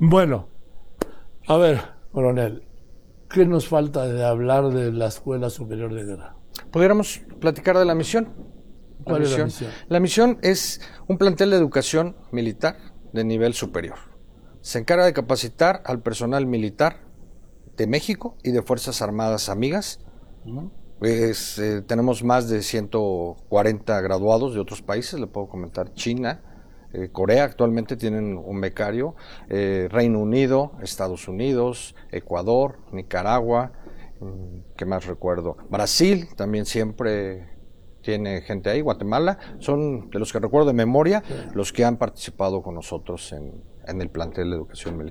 Bueno, a ver, coronel, ¿qué nos falta de hablar de la Escuela Superior de Guerra? Pudiéramos platicar de la misión. ¿Cuál es la misión? La misión es un plantel de educación militar de nivel superior. Se encarga de capacitar al personal militar de México y de Fuerzas Armadas amigas. Tenemos más de 140 graduados de otros países, le puedo comentar China, Corea actualmente tienen un becario, Reino Unido, Estados Unidos, Ecuador, Nicaragua, ¿qué más recuerdo? Brasil también siempre tiene gente ahí, Guatemala, son de los que recuerdo de memoria los que han participado con nosotros en el plantel de educación militar.